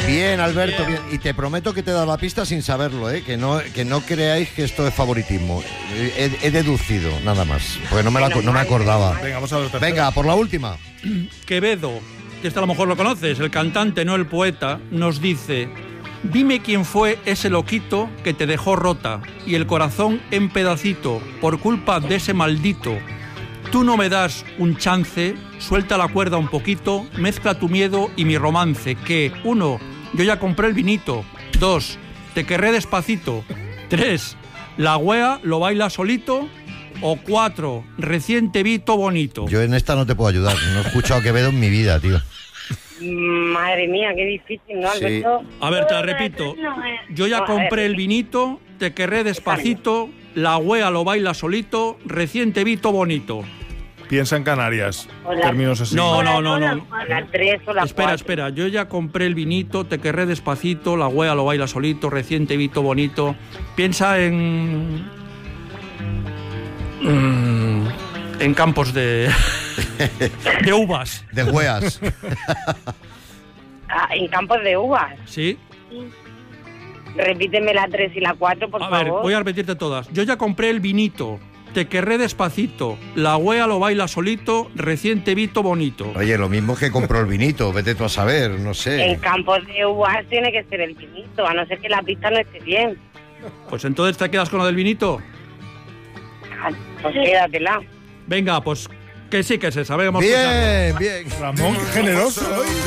Bien, Alberto, bien. Y te prometo que te he dado la pista sin saberlo, ¿eh? Que no creáis que esto es favoritismo. He deducido, nada más. Porque no me acordaba. Venga, vamos a ver. Venga, por la última. Quevedo, que este a lo mejor lo conoces, el cantante, no el poeta, nos dice: dime quién fue ese loquito que te dejó rota y el corazón en pedacito por culpa de ese maldito. Tú no me das un chance, suelta la cuerda un poquito, mezcla tu miedo y mi romance, que 1, yo ya compré el vinito, 2, te querré despacito, 3, la wea lo baila solito, o 4, recién te vi to bonito. Yo en esta no te puedo ayudar, no he escuchado a Quevedo en mi vida, tío. Madre mía, qué difícil, ¿no, Alberto? Sí. A ver, te la repito. Yo ya compré el vinito, te querré despacito, la wea lo baila solito, recién te vi to bonito. Piensa en Canarias. Hola. Términos así. No. La 3 o la 4. Espera, yo ya compré el vinito, te querré despacito, la wea lo baila solito, recién te vi to bonito. Piensa en campos de uvas. De hueas. En campos de uvas. ¿Sí? Repíteme la 3 y la 4, por A favor. ver, voy a repetirte todas. Yo ya compré el vinito, te querré despacito, la wea lo baila solito, recién te vi to bonito. Oye, lo mismo que compró el vinito, vete tú a saber, no sé. En campos de uvas tiene que ser el vinito, a no ser que la pista no esté bien. Pues entonces te quedas con lo del vinito. Pues quédatela. Venga, pues que sí que se sabe. Bien, bien. Ramón, qué generoso hoy.